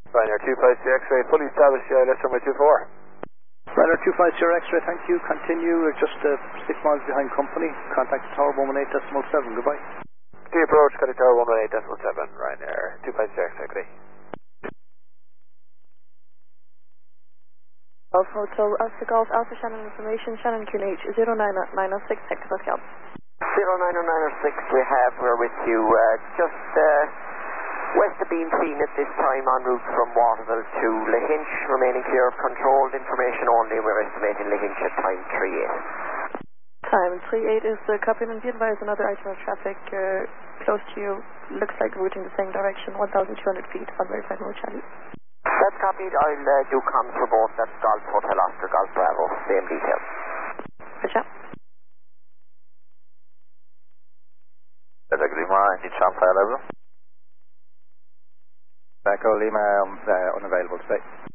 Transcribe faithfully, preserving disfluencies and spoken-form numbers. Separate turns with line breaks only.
Ryanair two five zero X-ray, fully established, uh, let's runway two four.
Ryanair two five zero X-ray, thank you. Continue, we're just uh, six miles behind company. Contact tower one one eight decimal seven, goodbye.
Clear approach, contact tower one one eight decimal seven, Ryanair two five zero X-ray, good day.
Alpha Hotel, Alpha Golf, Alpha Shannon information, Shannon Q N H zero nine nine zero six, technical help.
zero nine nine zero six we have, we're with you, uh, just uh, west of Beam Scene at this time en route from Waterville to Lahinch, remaining clear of controlled information only, we're estimating Lahinch at time three eight.
Time three eight is uh, copied and be advised another item of traffic uh, close to you, looks like routing the same direction, one thousand two hundred feet, unverified mode Charlie.
That's copied, I'll uh, do comms for both, that's Golf Hotel Oscar, Golf Bravo, same details.
Good job.
Echo Lima, need transfer level. Echo Lima, um, uh, unavailable today.